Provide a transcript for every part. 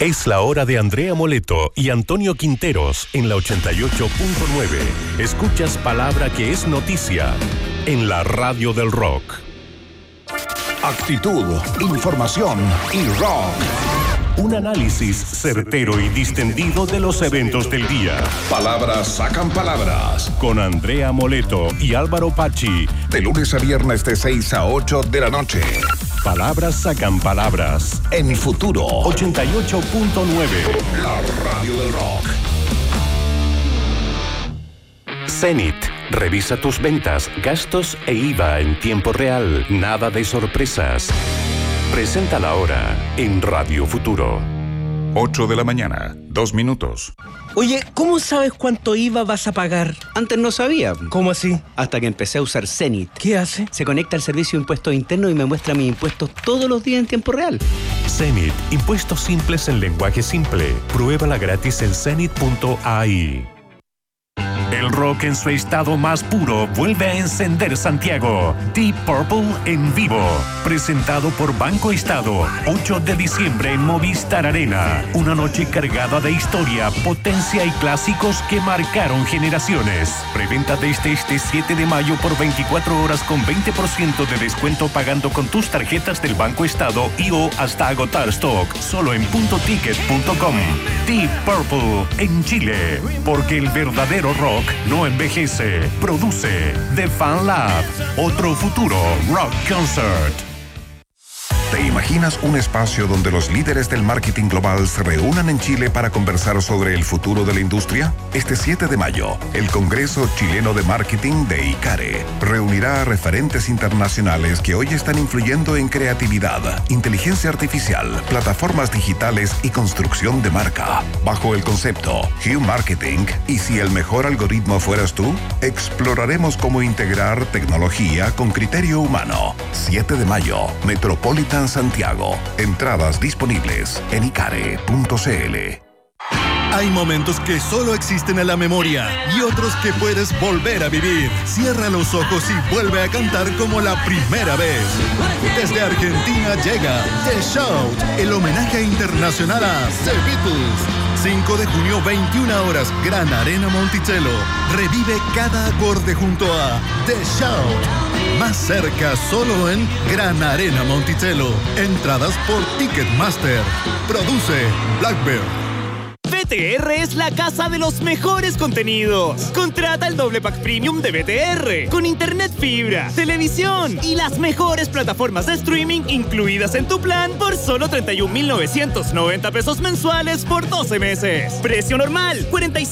Es la hora de Andrea Moleto y Antonio Quinteros en la 88.9. Escuchas palabra que es noticia en la radio del rock. Actitud, información y rock. Un análisis certero y distendido de los eventos del día. Palabras sacan palabras. Con Andrea Moleto y Álvaro Pachi. De lunes a viernes de 6 a 8 de la noche. Palabras sacan palabras. En Futuro 88.9. La radio del rock. Zenith. Revisa tus ventas, gastos e IVA en tiempo real. Nada de sorpresas. Presenta la hora en Radio Futuro. 8 de la mañana, 2 minutos. Oye, ¿cómo sabes cuánto IVA vas a pagar? Antes no sabía. ¿Cómo así? Hasta que empecé a usar Zenith. ¿Qué hace? Se conecta al servicio de impuestos internos y me muestra mis impuestos todos los días en tiempo real. Zenith, impuestos simples en lenguaje simple. Pruébala gratis en zenith.ai. El rock en su estado más puro vuelve a encender Santiago. Deep Purple en vivo. Presentado por Banco Estado. 8 de diciembre en Movistar Arena. Una noche cargada de historia, potencia y clásicos que marcaron generaciones. Preventa desde este 7 de mayo por 24 horas con 20% de descuento pagando con tus tarjetas del Banco Estado y o hasta agotar stock. Solo en puntoticket.com. Deep Purple en Chile. Porque el verdadero rock no envejece. Produce The Fan Lab. Otro futuro rock concert. ¿Te imaginas un espacio donde los líderes del marketing global se reúnan en Chile para conversar sobre el futuro de la industria? Este 7 de mayo, el Congreso Chileno de Marketing de ICARE reunirá a referentes internacionales que hoy están influyendo en creatividad, inteligencia artificial, plataformas digitales y construcción de marca. Bajo el concepto Hue Marketing, ¿y si el mejor algoritmo fueras tú? Exploraremos cómo integrar tecnología con criterio humano. 7 de mayo, Metropolitan Santiago. Entradas disponibles en icare.cl. Hay momentos que solo existen en la memoria y otros que puedes volver a vivir. Cierra los ojos y vuelve a cantar como la primera vez. Desde Argentina llega The Shout, el homenaje internacional a The Beatles. 5 de junio, 21 horas, Gran Arena Monticello. Revive cada acorde junto a The Shout. Más cerca, solo en Gran Arena Monticello. Entradas por Ticketmaster. Produce Blackbird. BTR es la casa de los mejores contenidos. Contrata el doble pack premium de BTR con internet fibra, televisión y las mejores plataformas de streaming incluidas en tu plan por solo 31,990 pesos mensuales por 12 meses. Precio normal,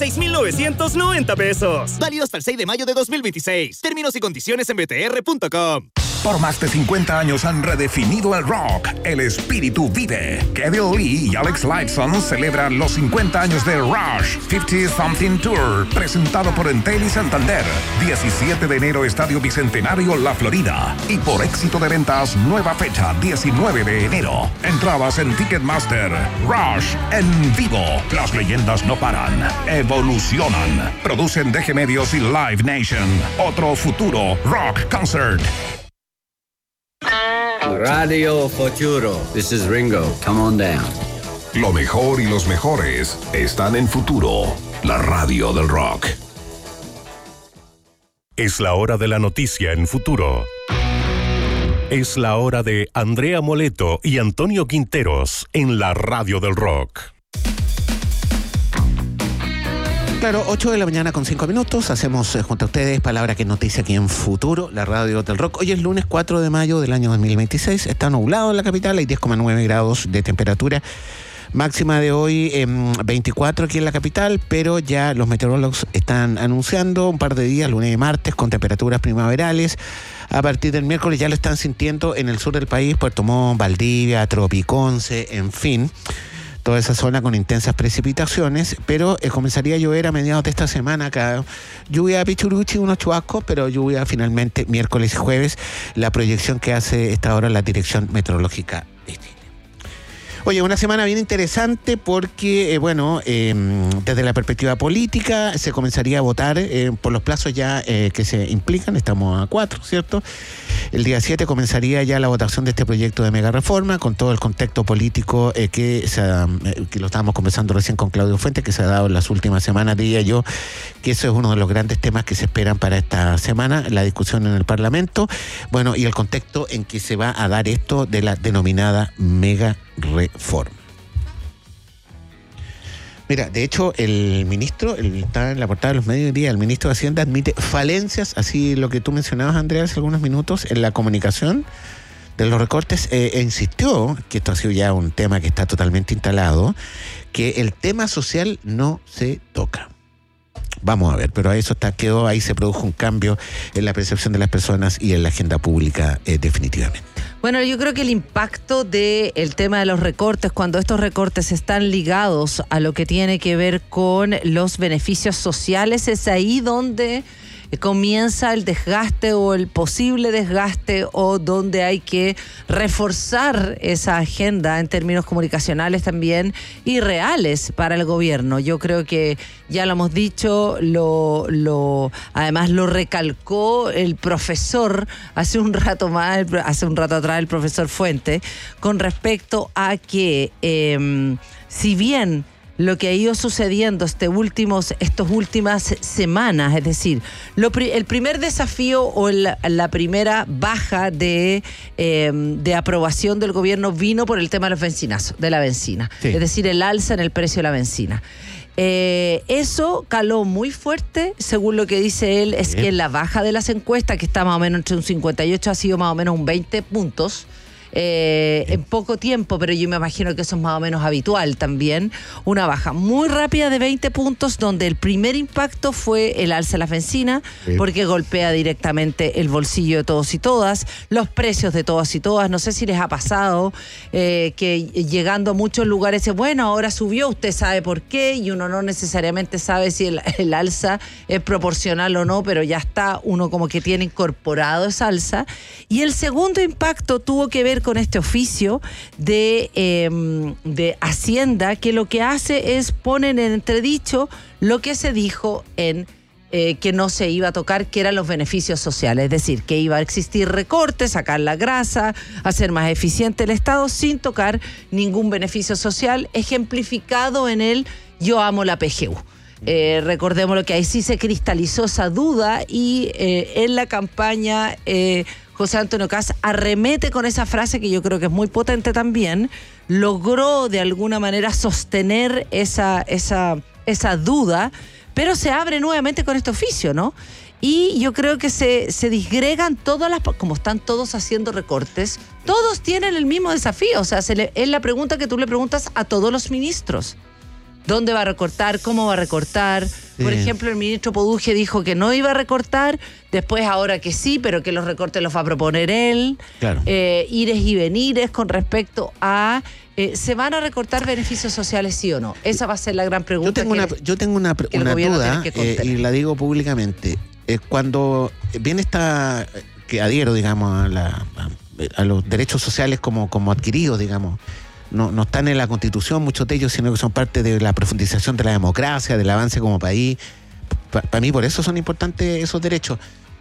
46,990 pesos. Válido hasta el 6 de mayo de 2026. Términos y condiciones en btr.com. Por más de 50 años han redefinido el rock. El espíritu vive. Kevin Lee y Alex Lifeson celebran los 50 años de Rush 50 Something Tour, presentado por Entel y Santander. 17 de enero, Estadio Bicentenario, La Florida. Y por éxito de ventas, nueva fecha, 19 de enero. Entradas en Ticketmaster. Rush en vivo. Las leyendas no paran, evolucionan. Producen DG Medios y Live Nation. Otro futuro rock concert. Radio Futuro. This is Ringo. Come on down. Lo mejor y los mejores están en Futuro, la radio del rock. Es la hora de la noticia en Futuro. Es la hora de Andrea Moleto y Antonio Quinteros en la radio del rock. Claro, 8 de la mañana con 5 minutos. Hacemos junto a ustedes palabra que es noticia aquí en Futuro, la radio del rock. Hoy es lunes 4 de mayo del año 2026. Está nublado en la capital, hay 10,9 grados de temperatura. Máxima de hoy 24 aquí en la capital, pero ya los meteorólogos están anunciando un par de días, lunes y martes, con temperaturas primaverales. A partir del miércoles ya lo están sintiendo en el sur del país, Puerto Montt, Valdivia, Tropiconce, en fin. Toda esa zona con intensas precipitaciones, pero comenzaría a llover a mediados de esta semana acá. Lluvia pichuruchi, unos chubascos, pero lluvia finalmente miércoles y jueves. La proyección que hace esta hora la Dirección Meteorológica de Chile. Oye, una semana bien interesante porque, desde la perspectiva política se comenzaría a votar por los plazos ya que se implican, estamos a 4, ¿cierto? El día 7 comenzaría ya la votación de este proyecto de mega reforma, con todo el contexto político que lo estábamos conversando recién con Claudio Fuentes, que se ha dado en las últimas semanas. Diría yo que eso es uno de los grandes temas que se esperan para esta semana, la discusión en el Parlamento, bueno, y el contexto en que se va a dar esto de la denominada mega reforma. Mira, de hecho, el ministro, está en la portada de los medios hoy día, el ministro de Hacienda admite falencias, así lo que tú mencionabas, Andrea, hace algunos minutos, en la comunicación de los recortes, insistió, que esto ha sido ya un tema que está totalmente instalado, que el tema social no se toca. Vamos a ver, pero eso quedó, ahí se produjo un cambio en la percepción de las personas y en la agenda pública definitivamente. Bueno, yo creo que el impacto del tema de los recortes, cuando estos recortes están ligados a lo que tiene que ver con los beneficios sociales, es ahí donde comienza el desgaste o el posible desgaste, o donde hay que reforzar esa agenda en términos comunicacionales también y reales para el gobierno. Yo creo que ya lo hemos dicho, además lo recalcó el profesor hace un rato atrás, el profesor Fuente, con respecto a que si bien lo que ha ido sucediendo estas últimas semanas, es decir, el primer desafío o la primera baja de aprobación del gobierno vino por el tema de los bencinazos, de la benzina, sí. Es decir, el alza en el precio de la benzina. Eso caló muy fuerte, según lo que dice él, es que la baja de las encuestas, que está más o menos entre un 58, ha sido más o menos un 20 puntos. En poco tiempo, pero yo me imagino que eso es más o menos habitual también, una baja muy rápida de 20 puntos, donde el primer impacto fue el alza de la benzina, porque golpea directamente el bolsillo de todos y todas, los precios de todas y todas. No sé si les ha pasado que llegando a muchos lugares, bueno, ahora subió, usted sabe por qué, y uno no necesariamente sabe si el alza es proporcional o no, pero ya está, uno como que tiene incorporado esa alza. Y el segundo impacto tuvo que ver con este oficio de Hacienda, que lo que hace es poner en entredicho lo que se dijo en que no se iba a tocar, que eran los beneficios sociales, es decir, que iba a existir recortes, sacar la grasa, hacer más eficiente el Estado sin tocar ningún beneficio social, ejemplificado en el yo amo la PGU. Recordemos lo que ahí sí se cristalizó esa duda, y en la campaña José Antonio Kast arremete con esa frase que yo creo que es muy potente también, logró de alguna manera sostener esa duda, pero se abre nuevamente con este oficio, ¿no? Y yo creo que se disgregan todas como están todos haciendo recortes, todos tienen el mismo desafío, o sea, es la pregunta que tú le preguntas a todos los ministros. ¿Dónde va a recortar? ¿Cómo va a recortar? Sí. Por ejemplo, el ministro Poduje dijo que no iba a recortar, después ahora que sí, pero que los recortes los va a proponer él. Claro. Ires y venires con respecto a ¿se van a recortar beneficios sociales, sí o no? Esa va a ser la gran pregunta. Yo tengo una duda, y la digo públicamente. Cuando viene que adhiero, digamos, a los derechos sociales como adquiridos, digamos, no están en la Constitución muchos de ellos, sino que son parte de la profundización de la democracia, del avance como país. Para mí por eso son importantes esos derechos.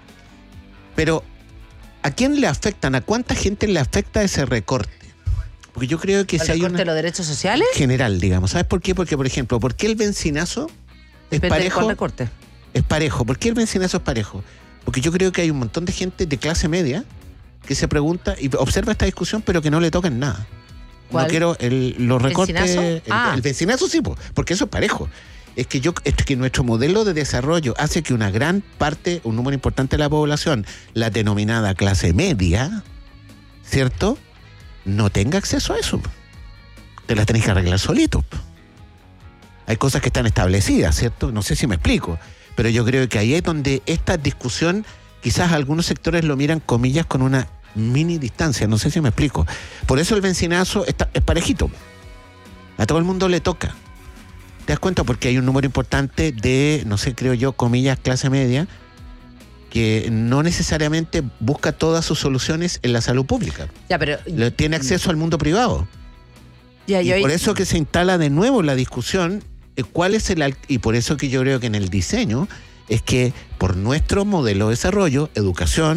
Pero ¿a quién le afectan? ¿A cuánta gente le afecta ese recorte? Porque yo creo que si hay recorte de los derechos sociales general, digamos. ¿Sabes por qué? Porque, por ejemplo, ¿por qué el benzinazo es parejo? Recorte. Es parejo. ¿Por qué el benzinazo es parejo? Porque yo creo que hay un montón de gente de clase media que se pregunta y observa esta discusión, pero que no le tocan nada. ¿Cuál? No quiero los recortes. El benzinazo sí, porque eso es parejo. Es que nuestro modelo de desarrollo hace que una gran parte, un número importante de la población, la denominada clase media, ¿cierto?, no tenga acceso a eso. Te las tenés que arreglar solito. Hay cosas que están establecidas, ¿cierto? No sé si me explico, pero yo creo que ahí es donde esta discusión, quizás algunos sectores lo miran, comillas, con una mini distancia, no sé si me explico. Por eso el benzinazo es parejito. A todo el mundo le toca. ¿Te das cuenta? Porque hay un número importante de, no sé, creo yo, comillas, clase media, que no necesariamente busca todas sus soluciones en la salud pública. Ya, pero tiene acceso al mundo privado. Por eso que se instala de nuevo la discusión, cuál es y por eso que yo creo que en el diseño es que por nuestro modelo de desarrollo, educación,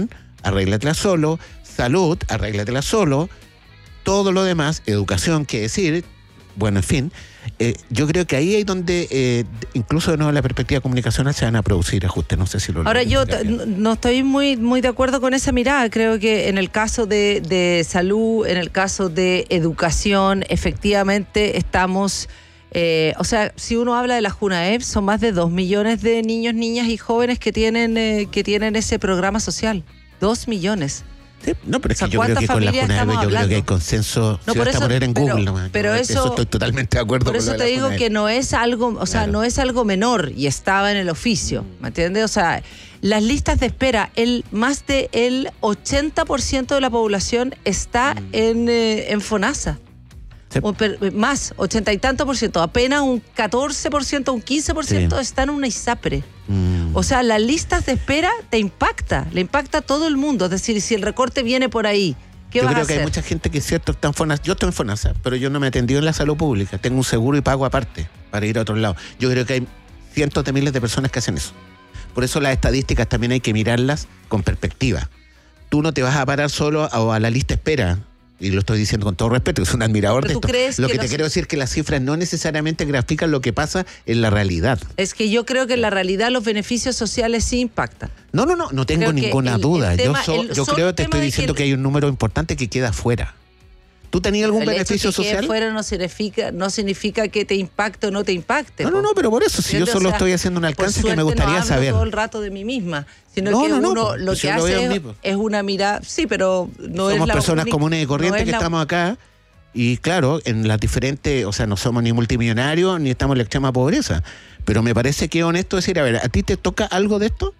arréglatela solo, salud, arréglatela solo, todo lo demás, educación, qué decir, bueno, en fin. Yo creo que ahí es donde, incluso de nuevo en la perspectiva comunicacional, se van a producir ajustes. No sé si lo... Ahora, yo no estoy muy de acuerdo con esa mirada. Creo que en el caso de salud, en el caso de educación, efectivamente estamos... o sea, si uno habla de la Junaep, son más de 2 millones de niños, niñas y jóvenes que tienen ese programa social. 2 millones. Sí, no, pero es que yo creo que con la Junaep yo creo que hay consenso. No, si por basta eso, poner en Google nomás. Pero eso estoy totalmente de acuerdo por con eso lo de te la digo Junaep. que no es algo, o sea, Claro. no es algo menor y estaba en el oficio, ¿me entiendes? O sea, las listas de espera, más del 80% de la población está en FONASA. Sí. Más, 80 y tanto por ciento, apenas un 14%, un 15% está en una ISAPRE. O sea, las listas de espera le impacta a todo el mundo. Es decir, si el recorte viene por ahí, ¿qué vas a hacer? Yo creo que hay mucha gente que es cierto está en FONASA. Yo estoy en FONASA, pero yo no me he atendido en la salud pública. Tengo un seguro y pago aparte para ir a otro lado. Yo creo que hay cientos de miles de personas que hacen eso. Por eso las estadísticas también hay que mirarlas con perspectiva. Tú no te vas a parar solo a la lista de espera. Y lo estoy diciendo con todo respeto, es un admirador de esto. Lo que te quiero decir es que las cifras no necesariamente grafican lo que pasa en la realidad. Es que yo creo que en la realidad los beneficios sociales sí impactan. No tengo Creo ninguna duda. Yo creo que te estoy diciendo que hay un número importante que queda fuera. ¿Tú tenías algún beneficio social? Que fuera no significa que te impacte o no te impacte. No, pero por eso, si yo solo estoy haciendo un alcance que me gustaría no saber. No todo el rato de mí misma, sino que uno lo que hace es una mirada, sí, pero no es la... Somos personas comunes y corrientes que estamos acá y claro, en las diferentes, o sea, no somos ni multimillonarios ni estamos en la extrema pobreza, pero me parece que es honesto decir, a ver, ¿a ti te toca algo de esto?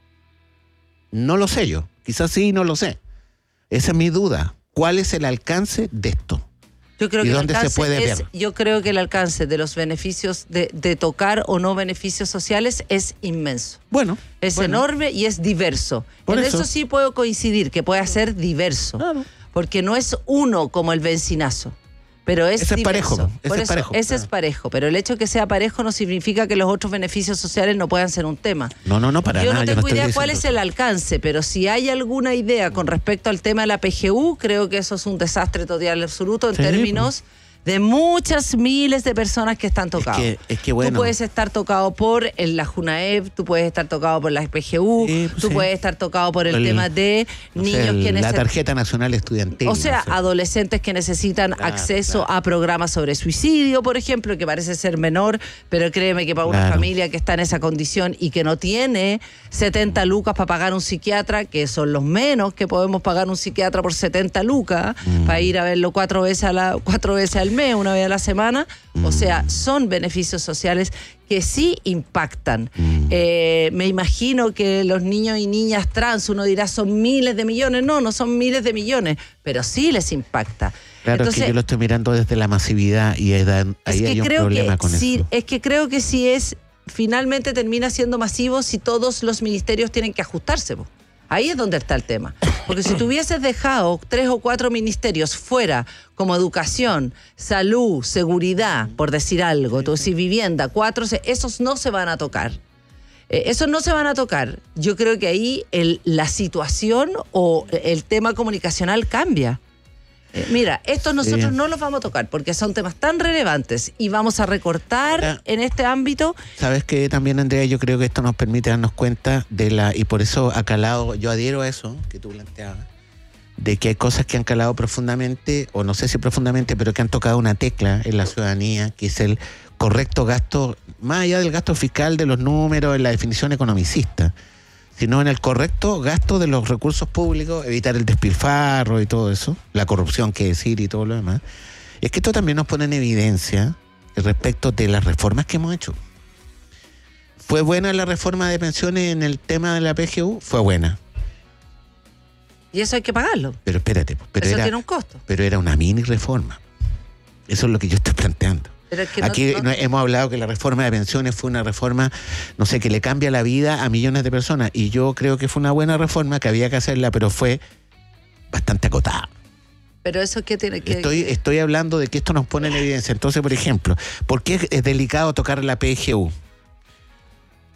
No lo sé yo, quizás sí, no lo sé. Esa es mi duda. ¿Cuál es el alcance de esto? Yo creo ¿Y que dónde se puede ver? Yo creo que el alcance de los beneficios, de tocar o no beneficios sociales, es inmenso. Bueno. Es enorme y es diverso. En eso sí puedo coincidir, que puede ser diverso. Claro. Porque no es uno como el bencinazo. Pero es diverso. Ese es parejo. Pero el hecho de que sea parejo no significa que los otros beneficios sociales no puedan ser un tema. No, para yo nada. Yo no tengo idea cuál es el alcance, pero si hay alguna idea con respecto al tema de la PGU, creo que eso es un desastre total y absoluto en términos de muchas miles de personas que están tocados. Es que bueno. Tú puedes estar tocado por la Junaep, tú puedes estar tocado por la PGU, tú puedes estar tocado por el tema de niños que necesitan... La tarjeta nacional estudiantil. O sea, adolescentes que necesitan acceso a programas sobre suicidio, por ejemplo, que parece ser menor, pero créeme que para una familia que está en esa condición y que no tiene 70 lucas para pagar un psiquiatra, que son los menos que podemos pagar un psiquiatra por 70 lucas, para ir a verlo 4 veces al mes, una vez a la semana. O sea, son beneficios sociales que sí impactan. Me imagino que los niños y niñas trans, uno dirá, son miles de millones. No son miles de millones, pero sí les impacta. Claro, entonces, es que yo lo estoy mirando desde la masividad y ahí hay un problema con eso. Es que creo que si finalmente termina siendo masivo si todos los ministerios tienen que ajustarse. Ahí es donde está el tema. Porque si tú hubieses dejado 3 o 4 ministerios fuera, como educación, salud, seguridad, por decir algo, entonces vivienda, 4, esos no se van a tocar. Esos no se van a tocar. Yo creo que ahí la situación o el tema comunicacional cambia. Mira, estos nosotros no los vamos a tocar porque son temas tan relevantes y vamos a recortar en este ámbito. ¿Sabes qué también, Andrea? Yo creo que esto nos permite darnos cuenta y por eso ha calado, yo adhiero a eso que tú planteabas, de que hay cosas que han calado profundamente, o no sé si profundamente, pero que han tocado una tecla en la ciudadanía, que es el correcto gasto, más allá del gasto fiscal, de los números, en la definición economicista, sino en el correcto gasto de los recursos públicos, evitar el despilfarro y todo eso, la corrupción, que decir, y todo lo demás. Es que esto también nos pone en evidencia respecto de las reformas que hemos hecho. ¿Fue buena la reforma de pensiones en el tema de la PGU? Fue buena. Y eso hay que pagarlo. Pero espérate. Eso tiene un costo. Pero era una mini reforma. Eso es lo que yo estoy planteando. Pero es que aquí hemos hablado que la reforma de pensiones fue una reforma, no sé, que le cambia la vida a millones de personas. Y yo creo que fue una buena reforma, que había que hacerla, pero fue bastante acotada. Pero eso que tiene que... Estoy hablando de que esto nos pone en evidencia. Entonces, por ejemplo, ¿por qué es delicado tocar la PGU?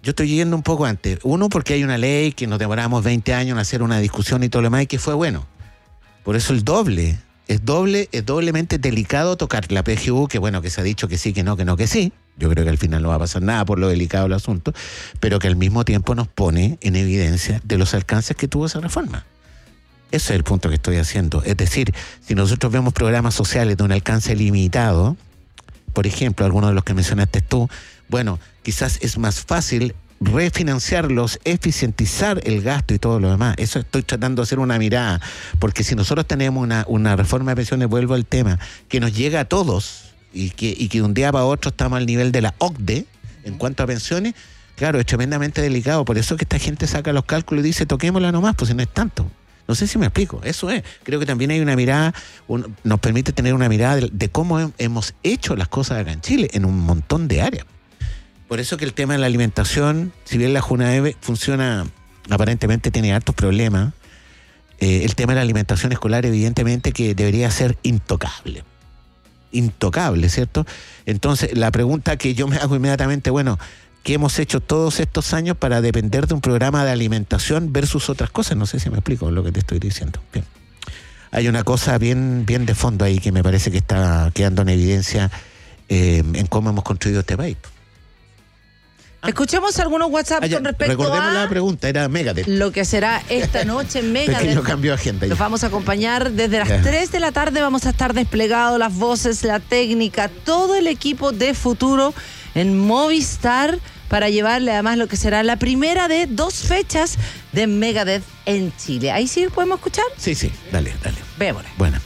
Yo estoy yendo un poco antes. Uno, porque hay una ley que nos demoramos 20 años en hacer una discusión y todo lo demás, y que fue bueno. Por eso el doble. Es doblemente delicado tocar la PGU, que bueno, que se ha dicho que sí, que no, que sí. Yo creo que al final no va a pasar nada por lo delicado del asunto, pero que al mismo tiempo nos pone en evidencia de los alcances que tuvo esa reforma. Ese es el punto que estoy haciendo. Es decir, si nosotros vemos programas sociales de un alcance limitado, por ejemplo, algunos de los que mencionaste tú, bueno, quizás es más fácil refinanciarlos, eficientizar el gasto y todo lo demás. Eso estoy tratando de hacer una mirada, porque si nosotros tenemos una reforma de pensiones, vuelvo al tema, que nos llega a todos y que de un día para otro estamos al nivel de la OCDE en cuanto a pensiones, claro, es tremendamente delicado. Por eso que esta gente saca los cálculos y dice, toquémosla nomás, pues si no es tanto. No sé si me explico, eso es. Creo que también hay una mirada, nos permite tener una mirada de cómo hemos hecho las cosas acá en Chile, en un montón de áreas. Por eso que el tema de la alimentación, si bien la Junaeve funciona, aparentemente tiene hartos problemas, el tema de la alimentación escolar evidentemente que debería ser intocable. Intocable, ¿cierto? Entonces, la pregunta que yo me hago inmediatamente, bueno, ¿qué hemos hecho todos estos años para depender de un programa de alimentación versus otras cosas? No sé si me explico lo que te estoy diciendo. Bien. Hay una cosa bien de fondo ahí que me parece que está quedando en evidencia en cómo hemos construido este país. Escuchemos algunos WhatsApp con respecto recordemos a la pregunta, era Megadeth. lo que será esta noche en Megadeth. Pequeño cambio de agenda. Los vamos a acompañar desde las 3 de la tarde. Vamos a estar desplegados las voces, la técnica, todo el equipo de Futuro en Movistar para llevarle además lo que será la primera de 2 fechas de Megadeth en Chile. ¿Ahí sí podemos escuchar? Sí, dale. Vémosle. Bueno.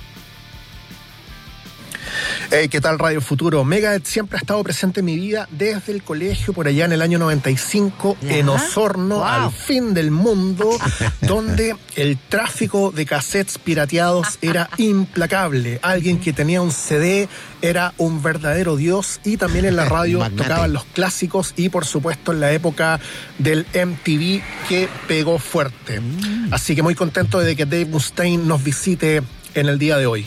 Hey, ¿qué tal Radio Futuro? Megadeth siempre ha estado presente en mi vida desde el colegio por allá en el año 95 en Osorno, wow, al fin del mundo, donde el tráfico de cassettes pirateados era implacable. Alguien que tenía un CD era un verdadero dios, y también en la radio tocaban los clásicos y por supuesto en la época del MTV que pegó fuerte. Así que muy contento de que Dave Mustaine nos visite en el día de hoy.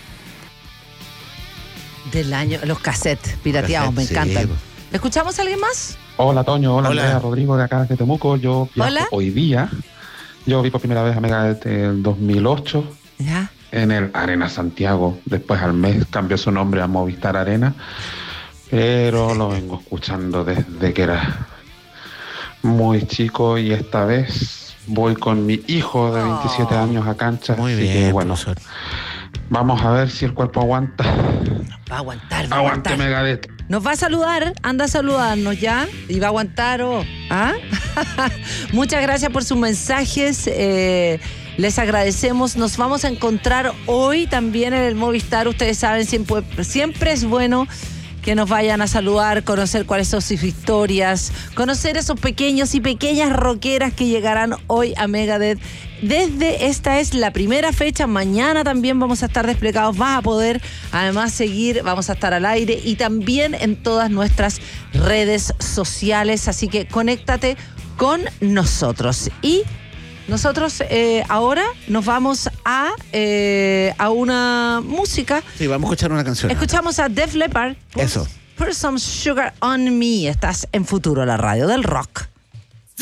Del año, los cassettes pirateados, me encantan. Sí. ¿Escuchamos a alguien más? Hola Toño, hola Andrea, Rodrigo de acá de Temuco. Yo viajo hoy día. Yo vi por primera vez a Megadeth en el 2008 ¿ya? En el Arena Santiago. Después al mes cambió su nombre a Movistar Arena, pero lo vengo escuchando desde que era muy chico, y esta vez voy con mi hijo de 27 años a cancha. Muy así bien, que, bueno, profesor. Vamos a ver si el cuerpo aguanta. Va a aguantar, Aguante Megadeth. Nos va a saludar, anda a saludarnos ya. Y va a aguantar, ¿ah? Muchas gracias por sus mensajes. Les agradecemos. Nos vamos a encontrar hoy también en el Movistar. Ustedes saben, siempre es bueno que nos vayan a saludar, conocer cuáles son sus historias, conocer esos pequeños y pequeñas rockeras que llegarán hoy a Megadeth. Esta es la primera fecha, mañana también vamos a estar desplegados, vas a poder además seguir, vamos a estar al aire y también en todas nuestras redes sociales, así que conéctate con nosotros. Y nosotros ahora nos vamos a una música. Sí, vamos a escuchar una canción. Escuchamos a Def Leppard. Eso. Put Some Sugar on Me. Estás en Futuro, la radio del rock.